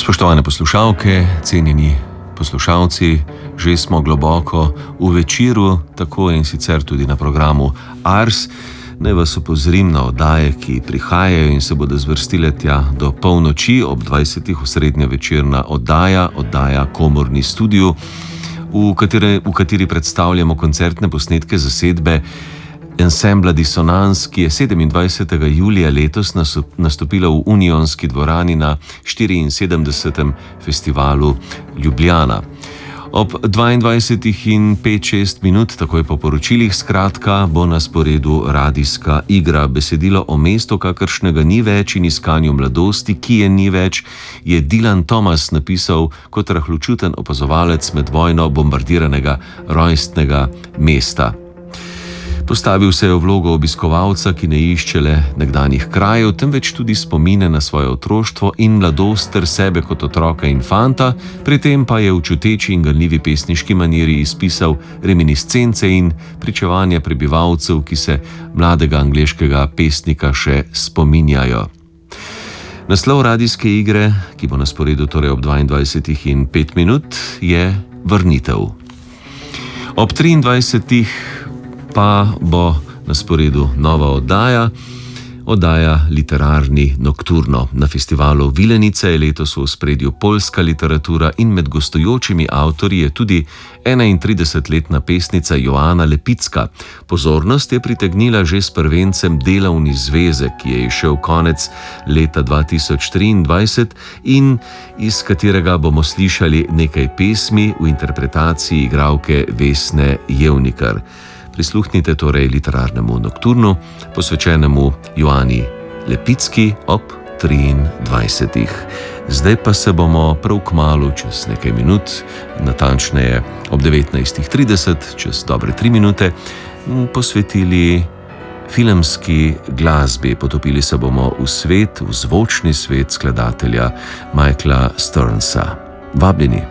Spoštovane poslušalke, cenjeni poslušalci, že smo globoko v večeru, tako in sicer tudi na programu Ars. Naj vas opozorim na oddaje, ki prihajajo in se bodo zvrstile tja do polnoči. Ob 20. osrednja večerna oddaja Komorni studio, v kateri predstavljamo koncertne posnetke zasedbe Ensembla Dissonance, ki je 27. julija letos nastopila v Unionski dvorani na 74. festivalu Ljubljana. Ob 22 in 5-6 minut, takoj po poročilih, skratka, bo na sporedu radijska igra. Besedilo o mestu, kakršnega ni več, in iskanju mladosti, ki je ni več, je Dylan Thomas napisal kot rahločuten opazovalec med vojno bombardiranega rojstnega mesta. Postavil se je v vlogo obiskovalca, ki ne išče le nekdanjih krajev, temveč tudi spomine na svoje otroštvo in mladost ter sebe kot otroka in fanta, pri tem pa je v čuteči in ganljivi pesniški maniri izpisal reminiscence in pričevanja prebivalcev, ki se mladega angleškega pesnika še spominjajo. Naslov radijske igre, ki bo na sporedu torej ob 22 in 5 minut, je Vrnitev. Ob 23 pa bo na sporedu nova oddaja Literarni nokturno. Na festivalu Vilenice je letos v ospredju poljska literatura in med gostujočimi avtorji je tudi 31-letna pesnica Joana Lepicka. Pozornost je pritegnila že s prvencem Delavni zvezek, ki je izšel konec leta 2023 in iz katerega bomo slišali nekaj pesmi v interpretaciji igralke Vesne Jevnikar. Prisluhnite torej Literarnemu nokturnu, posvečenemu Joani Lepicki ob 23. Zdaj pa se bomo prav kmalu, čez nekaj minut, natančneje ob 19:30, čez dobre 3 minute, posvetili filmski glasbi. Potopili se bomo v svet, v zvočni svet skladatelja Michaela Sternsa. Vabljeni.